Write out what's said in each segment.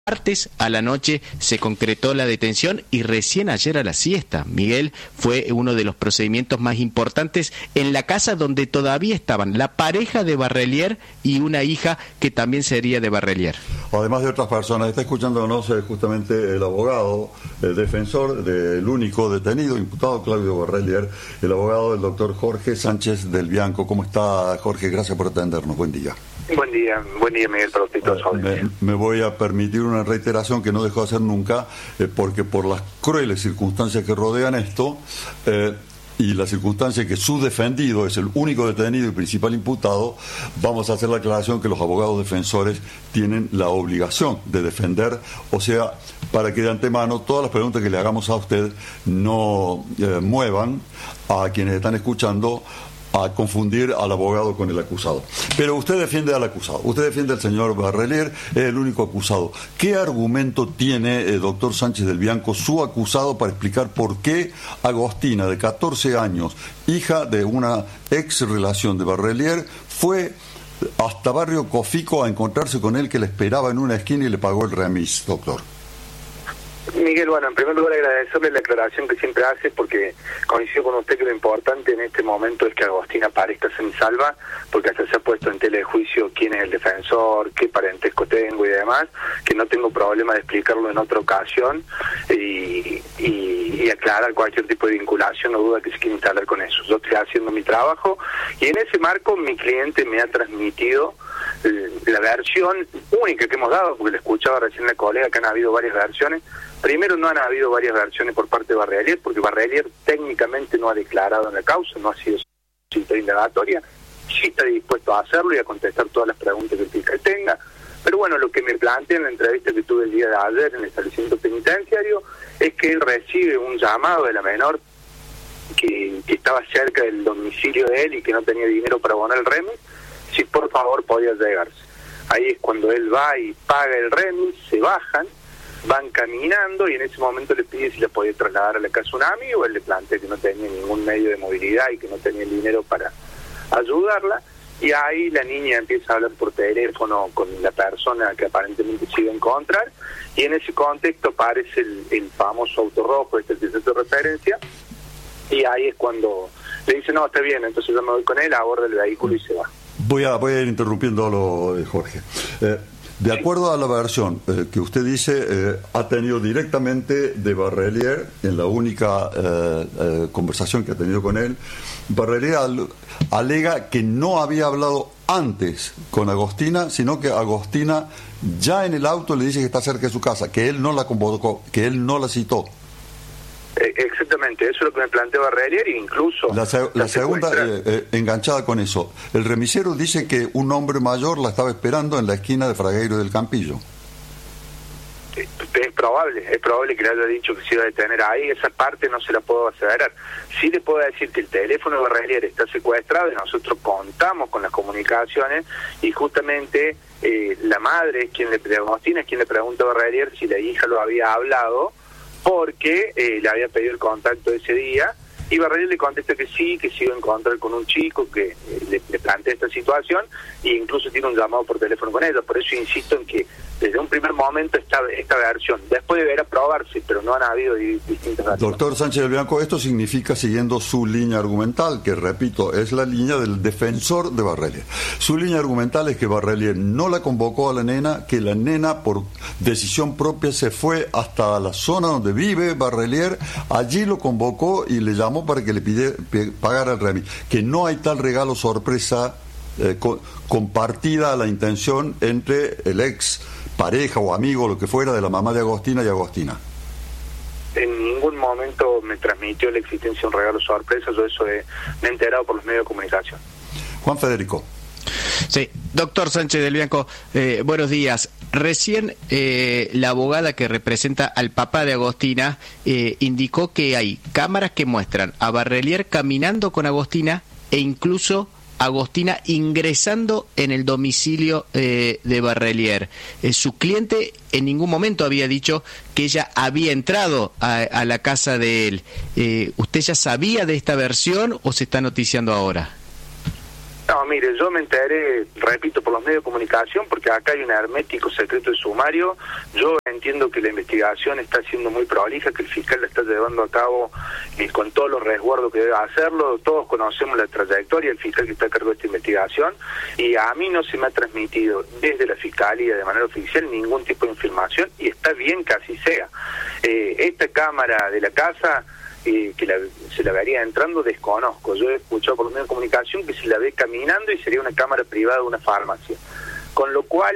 Martes a la noche se concretó la detención y recién ayer a la siesta, Miguel, fue uno de los procedimientos más importantes en la casa donde todavía estaban la pareja de Barrelier y una hija que también sería de Barrelier. Además de otras personas, está escuchándonos justamente el abogado, el defensor del único detenido, imputado Claudio Barrelier, el abogado del doctor Jorge Sánchez del Bianco. ¿Cómo está, Jorge? Gracias por atendernos. Buen día. Buen día, Miguel, para usted y todos. Me voy a permitir una reiteración que no dejo de hacer nunca, porque por las crueles circunstancias que rodean esto, y la circunstancia que su defendido es el único detenido y principal imputado, vamos a hacer la aclaración que los abogados defensores tienen la obligación de defender, o sea, para que de antemano todas las preguntas que le hagamos a usted no muevan a quienes están escuchando a confundir al abogado con el acusado. Pero usted defiende al acusado, usted defiende al señor Barrelier, es el único acusado. ¿Qué argumento tiene el doctor Sánchez del Bianco, su acusado, para explicar por qué Agostina, de 14 años, hija de una ex relación de Barrelier, fue hasta Barrio Cofico a encontrarse con él, que le esperaba en una esquina y le pagó el remis, doctor? Miguel, bueno, en primer lugar agradecerle la aclaración que siempre hace, porque coincido con usted que lo importante en este momento es que Agostina parezca semisalva, porque hasta se ha puesto en tela de juicio quién es el defensor, qué parentesco tengo y demás, que no tengo problema de explicarlo en otra ocasión y aclarar cualquier tipo de vinculación o duda que se quiera instalar con eso. Yo estoy haciendo mi trabajo y en ese marco mi cliente me ha transmitido la versión única que hemos dado, porque le escuchaba recién la colega que han habido varias versiones. Primero, no han habido varias versiones por parte de Barrelier, porque Barrelier técnicamente no ha declarado en la causa, no ha sido cita indagatoria, sí está dispuesto a hacerlo y a contestar todas las preguntas que el fiscal tenga. Pero bueno, lo que me plantea en la entrevista que tuve el día de ayer en el establecimiento penitenciario es que él recibe un llamado de la menor que estaba cerca del domicilio de él y que no tenía dinero para abonar el remis, si por favor podía llegarse. Ahí es cuando él va y paga el remis, se bajan, van caminando y en ese momento le pide si le podía trasladar a la casa un amigo. Él le plantea que no tenía ningún medio de movilidad y que no tenía el dinero para ayudarla, y ahí la niña empieza a hablar por teléfono con la persona que aparentemente se iba a encontrar, y en ese contexto aparece el famoso auto rojo, este que es de referencia, y ahí es cuando le dice, no, está bien, entonces yo me voy con él, aborda el vehículo y se va. Voy a ir interrumpiéndolo, Jorge. De acuerdo a la versión que usted dice, ha tenido directamente de Barrelier, en la única conversación que ha tenido con él, Barrelier alega que no había hablado antes con Agostina, sino que Agostina ya en el auto le dice que está cerca de su casa, que él no la convocó, que él no la citó. Exactamente, eso es lo que me planteó Barrelier, e incluso la segunda, enganchada con eso, el remisero dice que un hombre mayor la estaba esperando en la esquina de Fragueiro del Campillo. Es probable que le haya dicho que se iba a detener ahí. Esa parte no se la puedo aseverar. Sí le puedo decir que el teléfono de Barrelier está secuestrado y nosotros contamos con las comunicaciones, y justamente la madre de Agostina es quien le pregunta a Barrelier si la hija lo había hablado, porque le había pedido el contacto ese día, y Barrelier le contesta que sí, que se iba a encontrar con un chico que le plantea esta situación, e incluso tiene un llamado por teléfono con ella. Por eso insisto en que desde un primer momento esta versión, después deberá probarse, pero no han habido distintas versiones. Doctor Sánchez del Bianco, esto significa, siguiendo su línea argumental, que repito, es la línea del defensor de Barrelier. Su línea argumental es que Barrelier no la convocó a la nena, que la nena por decisión propia se fue hasta la zona donde vive Barrelier, allí lo convocó y le llamó para que le pagara el remis, que no hay tal regalo sorpresa compartida la intención entre el ex pareja o amigo, lo que fuera, de la mamá de Agostina y Agostina. En ningún momento me transmitió la existencia de un regalo sorpresa, yo eso me he enterado por los medios de comunicación. Juan Federico. Sí, doctor Sánchez del Bianco, buenos días. Recién la abogada que representa al papá de Agostina indicó que hay cámaras que muestran a Barrelier caminando con Agostina e incluso Agostina ingresando en el domicilio de Barrelier. Su cliente en ningún momento había dicho que ella había entrado a la casa de él. ¿Usted ya sabía de esta versión o se está noticiando ahora? No, mire, yo me enteré, repito, por los medios de comunicación, porque acá hay un hermético secreto de sumario. Yo entiendo que la investigación está siendo muy prolija, que el fiscal la está llevando a cabo con todos los resguardos que debe hacerlo. Todos conocemos la trayectoria del fiscal que está a cargo de esta investigación, y a mí no se me ha transmitido desde la Fiscalía de manera oficial ningún tipo de información, y está bien que así sea. Esta cámara de la casa... se la vería entrando, desconozco. Yo he escuchado por los medios de comunicación que se la ve caminando y sería una cámara privada de una farmacia, con lo cual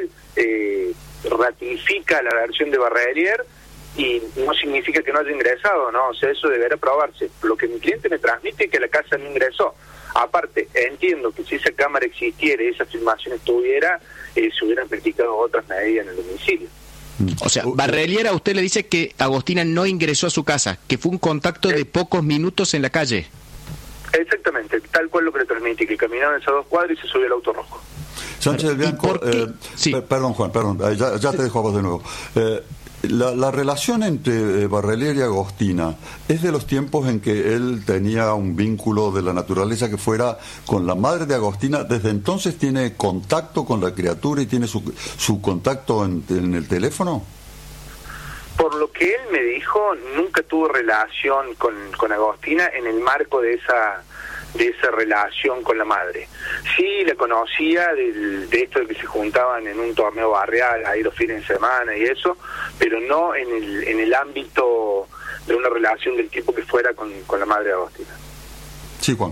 ratifica la versión de Barrelier y no significa que no haya ingresado, ¿no? O sea, eso deberá probarse. Lo que mi cliente me transmite es que la casa no ingresó. Aparte, entiendo que si esa cámara existiera y esa filmación estuviera, se hubieran practicado otras medidas en el domicilio. O sea, Barrelier a usted le dice que Agostina no ingresó a su casa, que fue un contacto de pocos minutos en la calle. Exactamente, tal cual lo que le transmití, que caminaron esas 2 cuadras y se subió al auto rojo. Sánchez del Bianco, sí. Perdón Juan, ya te dejo a vos de nuevo. La relación entre Barrelier y Agostina es de los tiempos en que él tenía un vínculo de la naturaleza que fuera con la madre de Agostina. ¿Desde entonces tiene contacto con la criatura y tiene su contacto en el teléfono? Por lo que él me dijo, nunca tuvo relación con Agostina en el marco de esa relación con la madre. Sí la conocía de esto de que se juntaban en un torneo barrial ahí los fines de semana y eso, pero no en el ámbito de una relación del tipo que fuera con la madre de Agostina. Sí, Juan.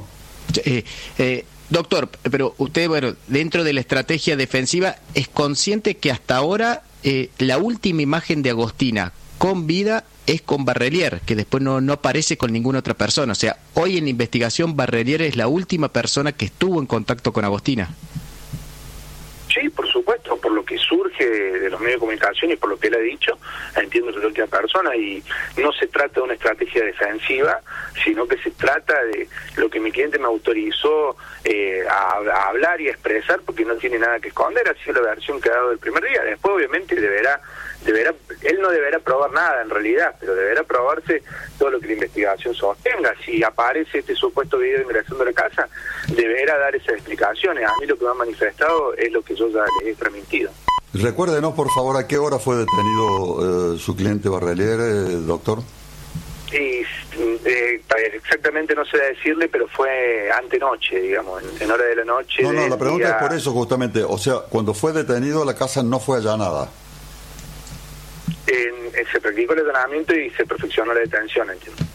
Doctor, pero usted, bueno, dentro de la estrategia defensiva, ¿es consciente que hasta ahora la última imagen de Agostina con vida es con Barrelier, que después no aparece con ninguna otra persona? O sea, hoy en la investigación Barrelier es la última persona que estuvo en contacto con Agostina. Sí, por supuesto, por lo que surge de los medios de comunicación y por lo que él ha dicho, entiendo que es la última persona, y no se trata de una estrategia defensiva, sino que se trata de lo que mi cliente me autorizó a hablar y a expresar, porque no tiene nada que esconder. Ha sido la versión que ha dado el primer día. Después obviamente él no deberá probar nada en realidad, pero deberá probarse todo lo que la investigación sostenga. Si aparece este supuesto video de ingresando a la casa, deberá dar esas explicaciones. A mí lo que me han manifestado es lo que yo ya les he transmitido. Recuérdenos, por favor, ¿a qué hora fue detenido su cliente Barrelier, doctor? Y exactamente no sé decirle, pero fue antenoche, digamos, en hora de la noche. No, la pregunta es por eso justamente. O sea, cuando fue detenido la casa no fue allanada. Se practicó el allanamiento y se perfeccionó la detención, entiendo.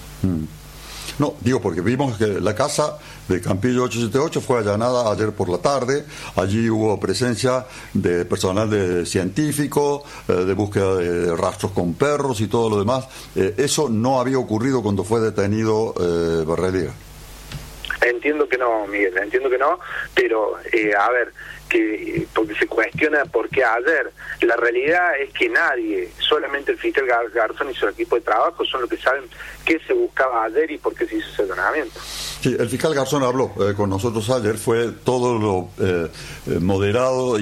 No, digo porque vimos que la casa de Campillo 878 fue allanada ayer por la tarde. Allí hubo presencia de personal científico, de búsqueda de rastros con perros y todo lo demás. Eso no había ocurrido cuando fue detenido Barrelier. Entiendo que no, Miguel, entiendo que no, pero a ver, porque se cuestiona por qué ayer. La realidad es que nadie, solamente el fiscal Garzón y su equipo de trabajo son los que saben qué se buscaba ayer y por qué se hizo ese allanamiento. Sí, el fiscal Garzón habló con nosotros ayer, fue todo lo moderado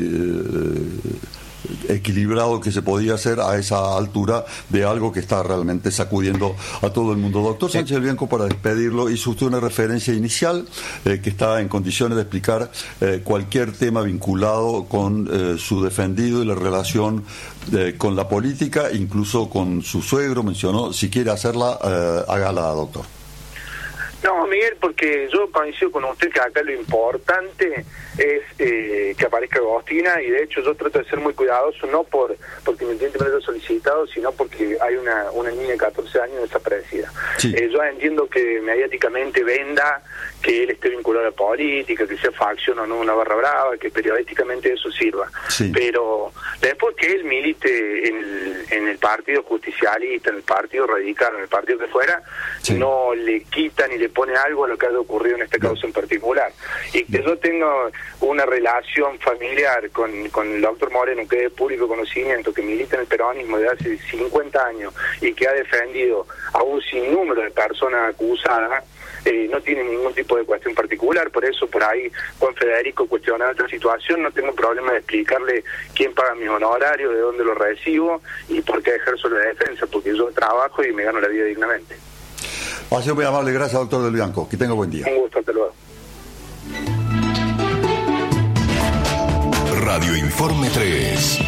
y equilibrado que se podía hacer a esa altura de algo que está realmente sacudiendo a todo el mundo. Doctor Sánchez del Bianco, para despedirlo, hizo usted una referencia inicial que está en condiciones de explicar cualquier tema vinculado con su defendido y la relación con la política, incluso con su suegro. Mencionó, si quiere hacerla, hágala, doctor. No, Miguel, porque yo coincido con usted que acá lo importante es que aparezca Agostina, y de hecho yo trato de ser muy cuidadoso, no porque mi cliente me lo haya solicitado, sino porque hay una niña de 14 años desaparecida. Sí. Yo entiendo que mediáticamente venda que él esté vinculado a la política, que sea facción o no una barra brava, que periodísticamente eso sirva. Sí. Pero después que él milite en el partido justicialista, en el partido radical, en el partido que fuera, sí, no le quita ni le pone algo a lo que haya ocurrido en este caso en particular. Y que yo tenga una relación familiar con el doctor Moreno, que es de público conocimiento, que milita en el peronismo de hace 50 años y que ha defendido a un sinnúmero de personas acusadas, no tiene ningún tipo de cuestión particular. Por eso por ahí Juan Federico cuestionaba esta situación. No tengo problema de explicarle quién paga mis honorarios, de dónde los recibo y por qué ejerzo la defensa, porque yo trabajo y me gano la vida dignamente. Ha sido muy amable, gracias, doctor del Bianco, que tenga buen día. Un gusto, hasta luego. Radio Informe 3.